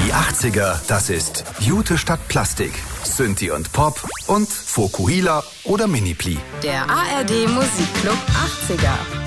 Die 80er, das ist Jute statt Plastik, Synthi und Pop und Fokuhila oder Minipli. Der ARD Musikclub 80er.